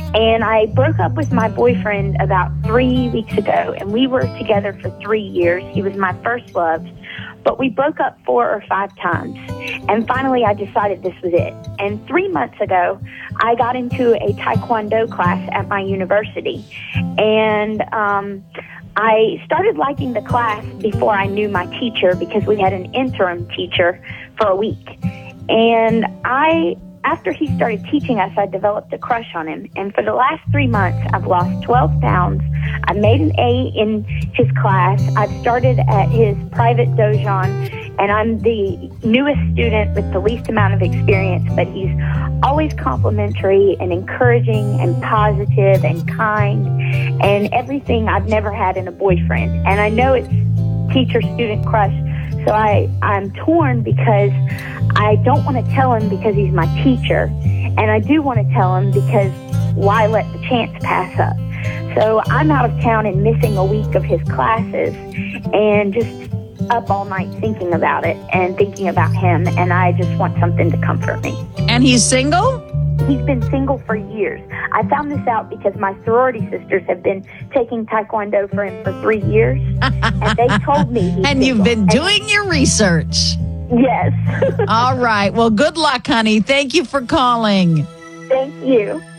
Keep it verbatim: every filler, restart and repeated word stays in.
And I broke up with my boyfriend about three weeks ago, and we were together for three years. He was my first love, but we broke up four or five times. And finally, I decided this was it. And three months ago, I got into a Taekwondo class at my university. And um, I started liking the class before I knew my teacher, because we had an interim teacher for a week. And I... After he started teaching us, I developed a crush on him. And for the last three months, I've lost twelve pounds. I made an A in his class. I've started at his private dojon, and I'm the newest student with the least amount of experience. But he's always complimentary and encouraging and positive and kind and everything I've never had in a boyfriend. And I know it's teacher-student crush, so I, I'm torn because I don't want to tell him because he's my teacher, and I do want to tell him because why let the chance pass up? So I'm out of town and missing a week of his classes and just up all night thinking about it and thinking about him, and I just want something to comfort me. And he's single? He's been single for years. I found this out because my sorority sisters have been taking Taekwondo for him for three years, and they told me he's And single. you've been doing and- your research. Yes. All right. Well, good luck, honey. Thank you for calling. Thank you.